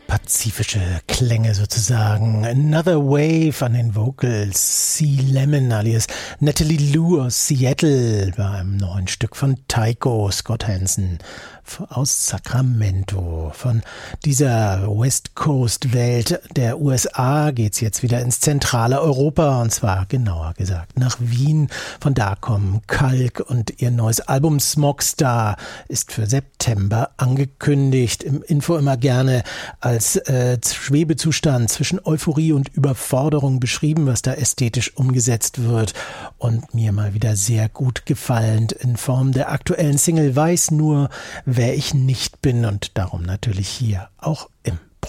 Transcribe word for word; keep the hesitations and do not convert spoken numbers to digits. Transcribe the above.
pazifische Klänge sozusagen. Another Wave an den Vocals. Sea Lemon alias Natalie Lou aus Seattle bei einem neuen Stück von Tycho Scott Hansen aus Sacramento. Von dieser West Coast Welt der U S A geht's jetzt wieder ins zentrale Europa, und zwar genauer gesagt nach Wien. Von da kommen Kalk und ihr neues Album Smogstar ist für September angekündigt. Im Info immer gerne als äh, Schwebezustand zwischen Euphorie und Überforderung beschrieben, was da ästhetisch umgesetzt wird, und mir mal wieder sehr gut gefallend in Form der aktuellen Single Weiß nur, wer ich nicht bin, und darum natürlich hier auch im